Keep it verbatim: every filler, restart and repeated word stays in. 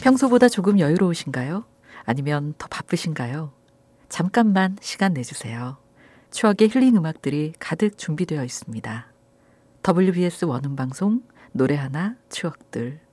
평소보다 조금 여유로우신가요? 아니면 더 바쁘신가요? 잠깐만 시간 내주세요. 추억의 힐링 음악들이 가득 준비되어 있습니다. 더블유비에스 원음방송 노래 하나 추억들.